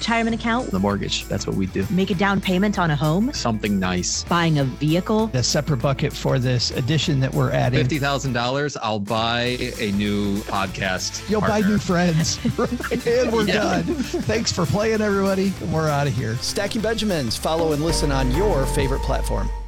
retirement account, The mortgage, that's what we do. make a down payment on a home, Something nice. buying a vehicle. A separate bucket for this addition that we're adding. $50,000, I'll buy a new podcast. You'll buy partner. new friends. And we're done. Thanks for playing, everybody. We're out of here. Stacking Benjamins. Follow and listen on your favorite platform.